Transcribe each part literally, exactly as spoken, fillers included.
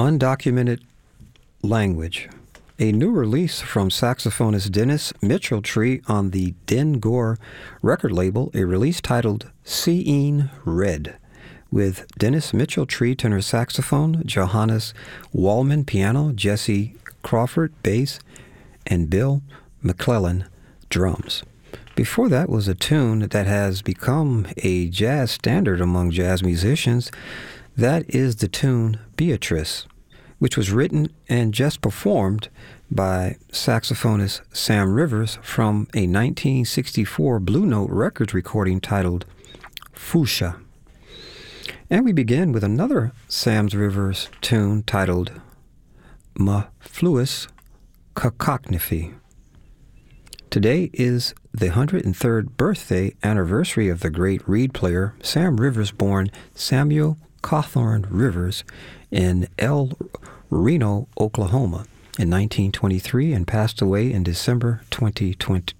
Undocumented Language, a new release from saxophonist Dennis Mitchell-Tree on the Den Gore record label, a release titled Seeing Red, with Dennis Mitchell-Tree tenor saxophone, Johannes Wallman piano, Jesse Crawford bass, and Bill McClellan drums. Before that was a tune that has become a jazz standard among jazz musicians. That is the tune Beatrice, which was written and just performed by saxophonist Sam Rivers from a nineteen sixty-four Blue Note Records recording titled Fuchsia. And we begin with another Sam Rivers tune titled Mellifluous Cacophony. Today is the one hundred third birthday anniversary of the great reed player Sam Rivers, born Samuel Cawthorn Rivers in El Reno, Oklahoma in nineteen twenty-three and passed away in December twenty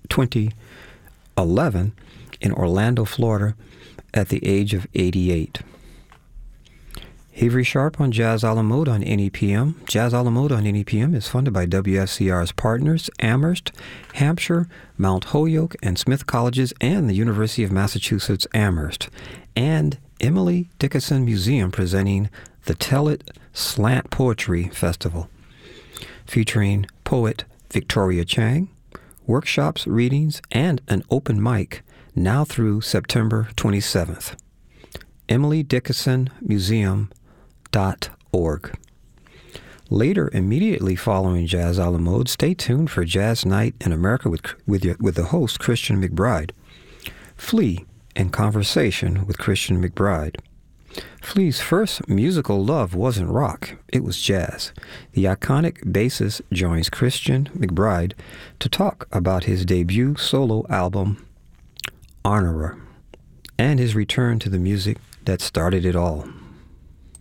eleven in Orlando, Florida at the age of eighty-eight. Avery Sharp on Jazz a la Mode on N E P M. Jazz a la Mode on N E P M is funded by W S C R's partners, Amherst, Hampshire, Mount Holyoke, and Smith Colleges, and the University of Massachusetts Amherst, and Emily Dickinson Museum presenting the Tell It Slant Poetry Festival, featuring poet Victoria Chang, workshops, readings, and an open mic now through September twenty-seventh. Emily Dickinson Museum dot org. Later, immediately following Jazz a la Mode, stay tuned for Jazz Night in America with, with, your, with the host, Christian McBride. Flea and Conversation with Christian McBride. Flea's first musical love wasn't rock, it was jazz. The iconic bassist joins Christian McBride to talk about his debut solo album, Honorer, and his return to the music that started it all.